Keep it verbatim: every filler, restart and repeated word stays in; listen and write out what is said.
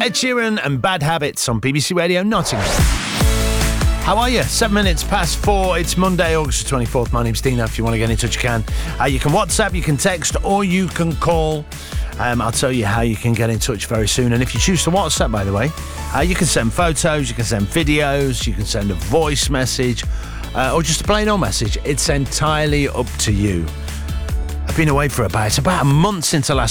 Ed Sheeran and Bad Habits on B B C Radio Nottingham. How are you? Seven minutes past four. It's Monday, August the twenty-fourth. My name's Dina. If you want to get in touch, you can. Uh, you can WhatsApp, you can text, or you can call. Um, I'll tell you how you can get in touch very soon. And if you choose to WhatsApp, by the way, uh, you can send photos, you can send videos, you can send a voice message, uh, or just a plain old message. It's entirely up to you. I've been away for about, it's about a month since I last